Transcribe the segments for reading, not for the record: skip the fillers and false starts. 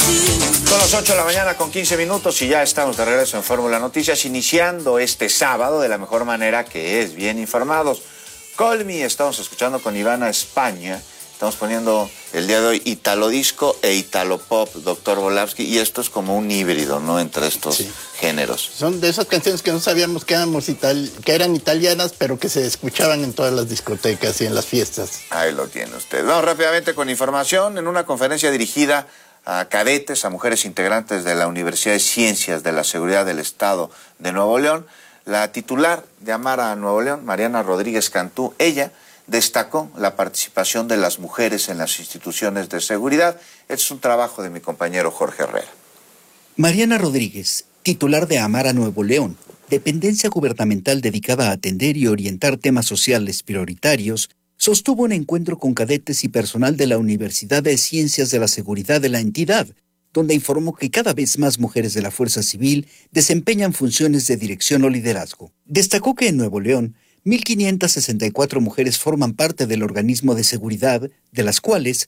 Son las 8 de la mañana con 15 minutos y ya estamos de regreso en Fórmula Noticias, iniciando este sábado de la mejor manera, que es bien informados. Call Me, estamos escuchando con Ivana España. Estamos poniendo el día de hoy Italo Disco e Italo Pop, Dr. Volavsky, y esto es como un híbrido, ¿no?, entre estos géneros. Son de esas canciones que no sabíamos que eran italianas, pero que se escuchaban en todas las discotecas y en las fiestas. Ahí lo tiene usted. Vamos rápidamente con información. En una conferencia dirigida a cadetes, a mujeres integrantes de la Universidad de Ciencias de la Seguridad del Estado de Nuevo León, la titular de Amara Nuevo León, Mariana Rodríguez Cantú, ella destacó la participación de las mujeres en las instituciones de seguridad. Es un trabajo de mi compañero Jorge Herrera. Mariana Rodríguez, titular de Amara Nuevo León, dependencia gubernamental dedicada a atender y orientar temas sociales prioritarios, sostuvo un encuentro con cadetes y personal de la Universidad de Ciencias de la Seguridad de la entidad, donde informó que cada vez más mujeres de la Fuerza Civil desempeñan funciones de dirección o liderazgo. Destacó que en Nuevo León, 1.564 mujeres forman parte del organismo de seguridad, de las cuales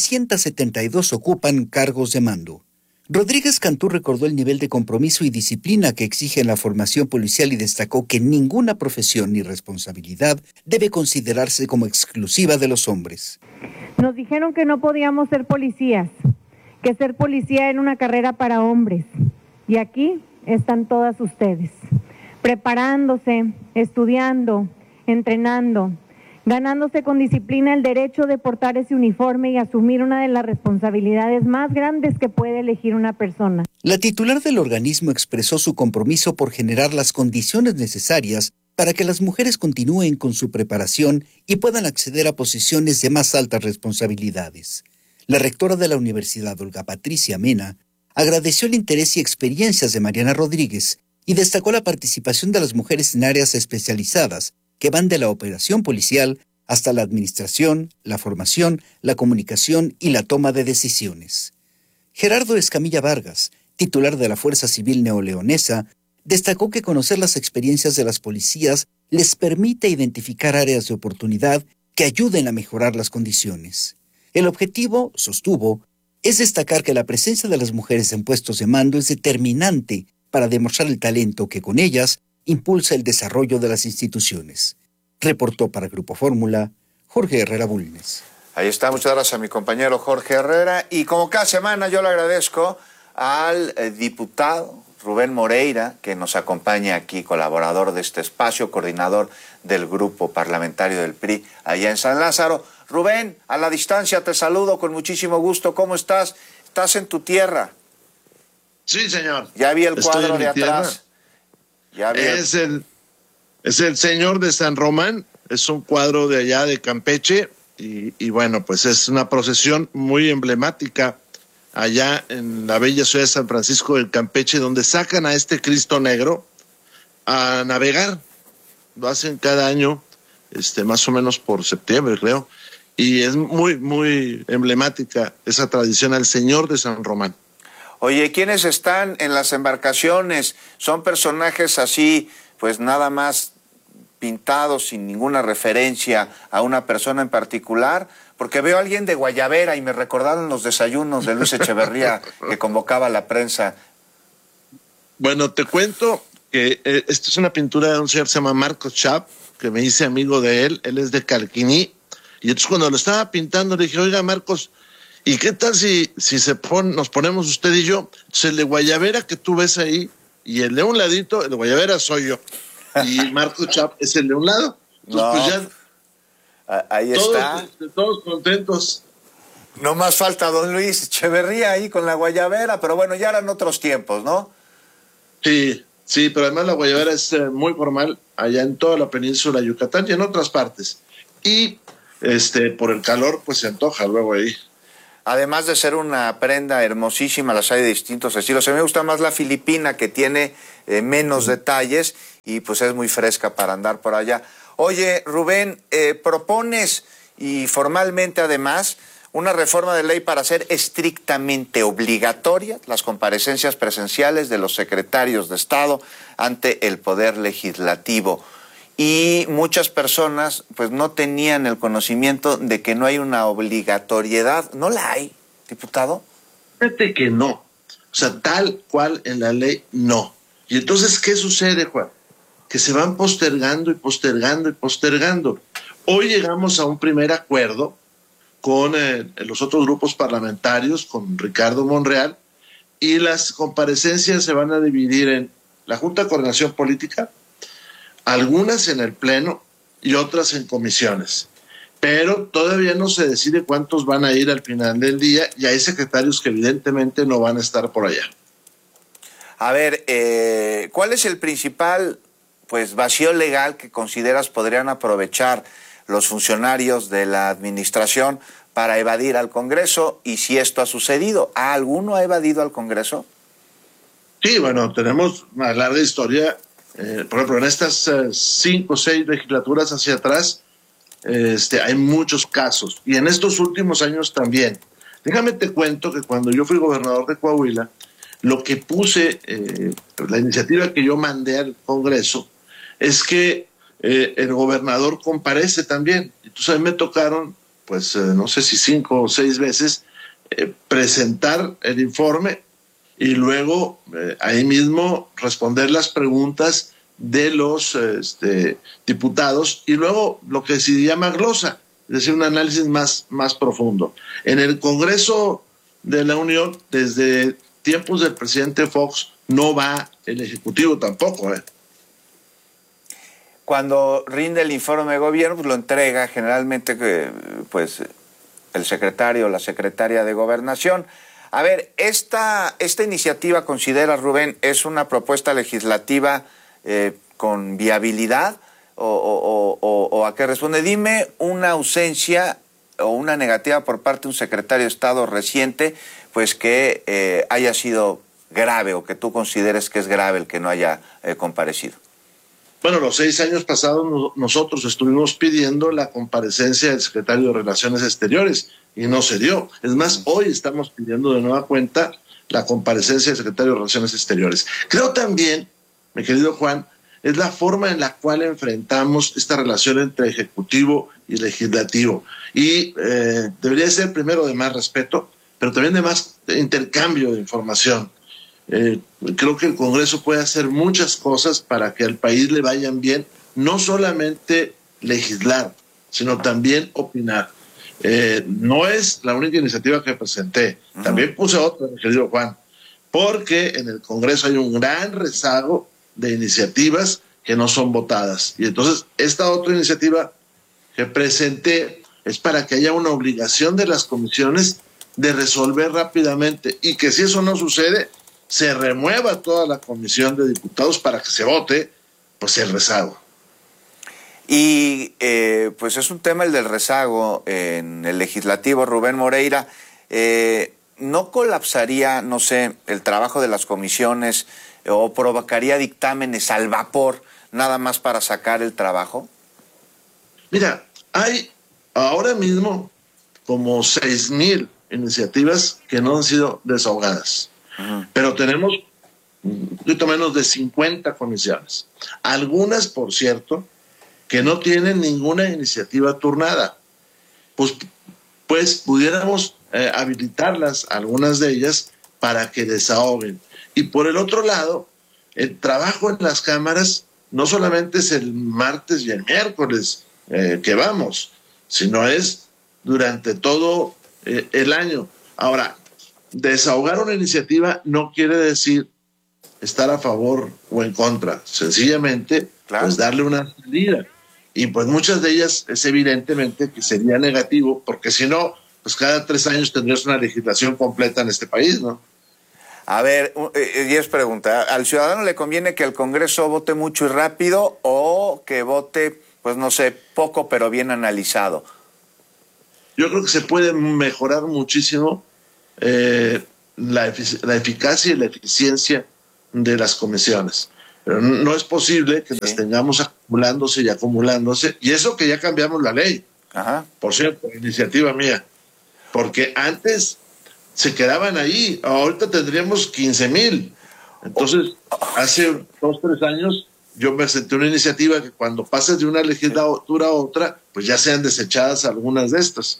372 ocupan cargos de mando. Rodríguez Cantú recordó el nivel de compromiso y disciplina que exige la formación policial y destacó que ninguna profesión ni responsabilidad debe considerarse como exclusiva de los hombres. Nos dijeron que no podíamos ser policías, que ser policía era una carrera para hombres. Y aquí están todas ustedes, preparándose, estudiando, entrenando, ganándose con disciplina el derecho de portar ese uniforme y asumir una de las responsabilidades más grandes que puede elegir una persona. La titular del organismo expresó su compromiso por generar las condiciones necesarias para que las mujeres continúen con su preparación y puedan acceder a posiciones de más altas responsabilidades. La rectora de la universidad, Olga Patricia Mena, agradeció el interés y experiencias de Mariana Rodríguez y destacó la participación de las mujeres en áreas especializadas que van de la operación policial hasta la administración, la formación, la comunicación y la toma de decisiones. Gerardo Escamilla Vargas, titular de la Fuerza Civil Neoleonesa, destacó que conocer las experiencias de las policías les permite identificar áreas de oportunidad que ayuden a mejorar las condiciones. El objetivo, sostuvo, es destacar que la presencia de las mujeres en puestos de mando es determinante para demostrar el talento que con ellas impulsa el desarrollo de las instituciones. Reportó para Grupo Fórmula, Jorge Herrera Bulnes. Ahí está, muchas gracias a mi compañero Jorge Herrera. Y como cada semana yo le agradezco al diputado Rubén Moreira, que nos acompaña aquí, colaborador de este espacio, coordinador del grupo parlamentario del PRI allá en San Lázaro. Rubén, a la distancia te saludo con muchísimo gusto. ¿Cómo estás? ¿Estás en tu tierra? Sí, señor. Ya vi el cuadro de atrás. Ya vi es el Señor de San Román, es un cuadro de allá de Campeche y bueno, pues es una procesión muy emblemática allá en la bella ciudad de San Francisco del Campeche, donde sacan a este Cristo Negro a navegar. Lo hacen cada año, más o menos por septiembre, creo, y es muy, muy emblemática esa tradición al Señor de San Román. Oye, ¿quiénes están en las embarcaciones? ¿Son personajes así, pues nada más pintados, sin ninguna referencia a una persona en particular? Porque veo a alguien de Guayabera y me recordaron los desayunos de Luis Echeverría que convocaba a la prensa. Bueno, te cuento que esta es una pintura de un señor que se llama Marcos Chap, que me hice amigo de él es de Calquiní, y entonces cuando lo estaba pintando le dije, oiga Marcos, ¿y qué tal si nos ponemos usted y yo? Entonces el de Guayabera que tú ves ahí, y el de un ladito, el de Guayabera soy yo, y Marcos Chap es el de un lado. Entonces no, pues ya ahí está. Todos contentos. No más falta don Luis Echeverría ahí con la Guayabera, pero bueno, ya eran otros tiempos, ¿no? Sí, pero además la Guayabera es muy formal allá en toda la península de Yucatán y en otras partes. Y por el calor, pues se antoja luego ahí. Además de ser una prenda hermosísima, las hay de distintos estilos. A mí me gusta más la filipina, que tiene menos detalles y pues es muy fresca para andar por allá. Oye, Rubén, propones, y formalmente además, una reforma de ley para hacer estrictamente obligatorias las comparecencias presenciales de los secretarios de Estado ante el Poder Legislativo. Y muchas personas pues no tenían el conocimiento de que no hay una obligatoriedad. ¿No la hay, diputado? Fíjate que no. O sea, tal cual en la ley, no. Y entonces, ¿qué sucede, Juan? Que se van postergando y postergando y postergando. Hoy llegamos a un primer acuerdo con los otros grupos parlamentarios, con Ricardo Monreal, y las comparecencias se van a dividir en la Junta de Coordinación Política, algunas en el Pleno y otras en comisiones. Pero todavía no se decide cuántos van a ir al final del día, y hay secretarios que evidentemente no van a estar por allá. A ver, ¿cuál es el principal vacío legal que consideras podrían aprovechar los funcionarios de la administración para evadir al Congreso? Y si esto ha sucedido, ¿alguno ha evadido al Congreso? Sí, bueno, tenemos una larga historia. Por ejemplo, en estas 5 o 6 legislaturas hacia atrás, hay muchos casos. Y en estos últimos años también. Déjame te cuento que cuando yo fui gobernador de Coahuila, lo que puse, la iniciativa que yo mandé al Congreso, es que el gobernador comparece también. Entonces a mí me tocaron, no sé si 5 o 6 veces, presentar el informe y luego ahí mismo responder las preguntas de los diputados, y luego lo que se llama glosa, es decir, un análisis más profundo. En el Congreso de la Unión, desde tiempos del presidente Fox, no va el Ejecutivo tampoco. Cuando rinde el informe de gobierno, pues lo entrega generalmente el secretario o la secretaria de Gobernación. A ver, esta iniciativa, ¿considera, Rubén, es una propuesta legislativa con viabilidad o a qué responde? Dime una ausencia o una negativa por parte de un secretario de Estado reciente, que haya sido grave o que tú consideres que es grave el que no haya comparecido. Bueno, los 6 años pasados nosotros estuvimos pidiendo la comparecencia del secretario de Relaciones Exteriores y no se dio. Es más, hoy estamos pidiendo de nueva cuenta la comparecencia del secretario de Relaciones Exteriores. Creo también, mi querido Juan, es la forma en la cual enfrentamos esta relación entre ejecutivo y legislativo. Y debería ser primero de más respeto, pero también de más intercambio de información. Creo que el Congreso puede hacer muchas cosas para que al país le vayan bien, no solamente legislar, sino también opinar. No es la única iniciativa que presenté, también puse otra, mi querido Juan, porque en el Congreso hay un gran rezago de iniciativas que no son votadas. Y entonces esta otra iniciativa que presenté es para que haya una obligación de las comisiones de resolver rápidamente, y que si eso no sucede, se remueva toda la comisión de diputados para que se vote el rezago. Y es un tema el del rezago en el legislativo, Rubén Moreira. ¿No colapsaría, no sé, el trabajo de las comisiones o provocaría dictámenes al vapor nada más para sacar el trabajo? Mira, hay ahora mismo como 6,000 iniciativas que no han sido desahogadas. Pero tenemos un poquito menos de 50 comisiones. Algunas, por cierto, que no tienen ninguna iniciativa turnada. Pues pudiéramos habilitarlas, algunas de ellas, para que desahoguen. Y por el otro lado, el trabajo en las cámaras no solamente es el martes y el miércoles que vamos, sino es durante todo el año. Ahora, desahogar una iniciativa no quiere decir estar a favor o en contra, sencillamente darle una salida. Y muchas de ellas es evidentemente que sería negativo, porque si no, cada 3 años tendrías una legislación completa en este país, ¿no? A ver, y es pregunta, ¿al ciudadano le conviene que el Congreso vote mucho y rápido o que vote, poco pero bien analizado? Yo creo que se puede mejorar muchísimo la eficacia y la eficiencia de las comisiones. Pero no es posible que las tengamos acumulándose y acumulándose, y eso que ya cambiamos la ley. Por cierto, iniciativa mía, porque antes se quedaban ahí, ahorita tendríamos 15,000. Entonces, hace 2 o 3 años yo presenté una iniciativa que cuando pases de una legislatura a otra, ya sean desechadas algunas de estas.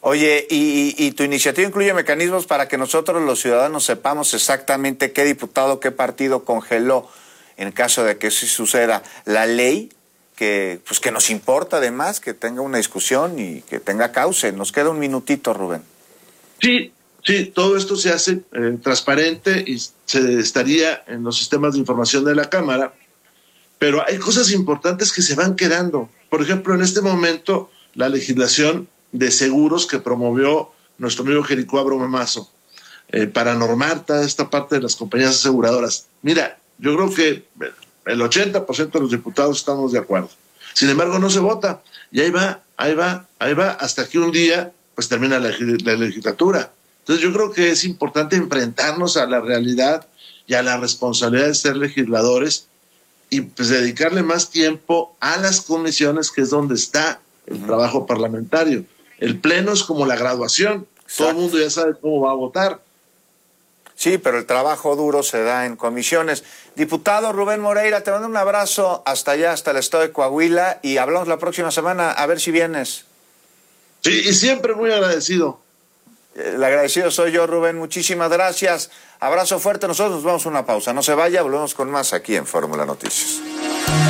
Oye, y tu iniciativa incluye mecanismos para que nosotros los ciudadanos sepamos exactamente qué diputado, qué partido congeló en caso de que sí suceda la ley, que nos importa además, que tenga una discusión y que tenga cauce. Nos queda un minutito, Rubén. Sí, todo esto se hace transparente y se estaría en los sistemas de información de la Cámara, pero hay cosas importantes que se van quedando. Por ejemplo, en este momento, la legislación de seguros que promovió nuestro amigo Jericó Abromamazo para normar toda esta parte de las compañías aseguradoras. Mira, yo creo que el 80% de los diputados estamos de acuerdo. Sin embargo, no se vota. Y ahí va, hasta que un día pues termina la legislatura. Entonces yo creo que es importante enfrentarnos a la realidad y a la responsabilidad de ser legisladores y pues dedicarle más tiempo a las comisiones, que es donde está el trabajo parlamentario. El pleno es como la graduación. Exacto. Todo el mundo ya sabe cómo va a votar. Sí, pero el trabajo duro se da en comisiones. Diputado Rubén Moreira, te mando un abrazo hasta allá, hasta el estado de Coahuila, y hablamos la próxima semana, a ver si vienes. Sí, y siempre muy agradecido. El agradecido soy yo, Rubén. Muchísimas gracias. Abrazo fuerte. Nosotros nos vamos a una pausa. No se vaya, volvemos con más aquí en Fórmula Noticias.